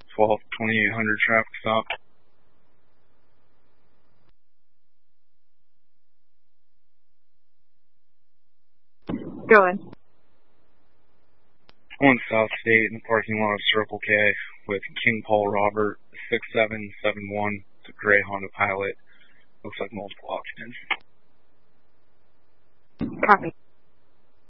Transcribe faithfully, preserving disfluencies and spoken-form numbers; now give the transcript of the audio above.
twelve twenty-eight hundred traffic stop. Go ahead. One South State in the parking lot of Circle K with King Paul Robert, six seven seven one. It's a gray Honda Pilot. Looks like multiple occupants. Copy.